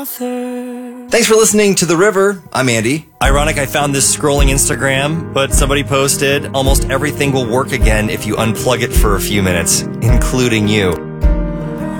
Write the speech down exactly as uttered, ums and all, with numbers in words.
author. Thanks for listening to The River. I'm Andy. Ironic, I found this scrolling Instagram, but somebody posted, almost everything will work again if you unplug it for a few minutes, including you.